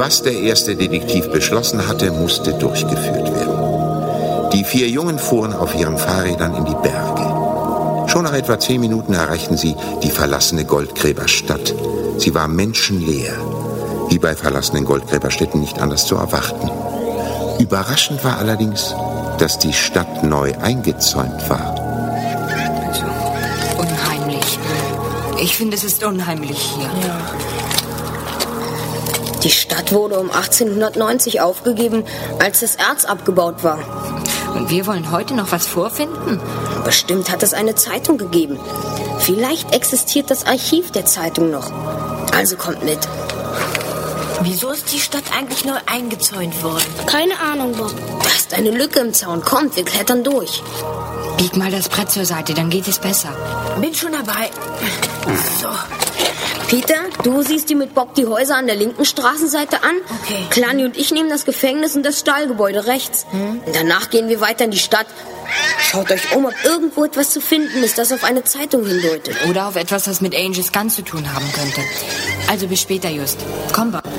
Was der erste Detektiv beschlossen hatte, musste durchgeführt werden. Die 4 Jungen fuhren auf ihren Fahrrädern in die Berge. Schon nach etwa 10 Minuten erreichten sie die verlassene Goldgräberstadt. Sie war menschenleer, wie bei verlassenen Goldgräberstätten nicht anders zu erwarten. Überraschend war allerdings, dass die Stadt neu eingezäunt war. Also, unheimlich. Ich finde, es ist unheimlich hier. Ja. Die Stadt wurde um 1890 aufgegeben, als das Erz abgebaut war. Und wir wollen heute noch was vorfinden? Bestimmt hat es eine Zeitung gegeben. Vielleicht existiert das Archiv der Zeitung noch. Also kommt mit. Wieso ist die Stadt eigentlich neu eingezäunt worden? Keine Ahnung, Bob. Da ist eine Lücke im Zaun. Kommt, wir klettern durch. Bieg mal das Brett zur Seite, dann geht es besser. Bin schon dabei. So. Peter, du siehst dir mit Bob die Häuser an der linken Straßenseite an. Okay. Klani und ich nehmen das Gefängnis und das Stallgebäude rechts. Und danach gehen wir weiter in die Stadt. Schaut euch um, ob irgendwo etwas zu finden ist, das auf eine Zeitung hindeutet. Oder auf etwas, das mit Angels Gun zu tun haben könnte. Also bis später, Just. Komm, Bob.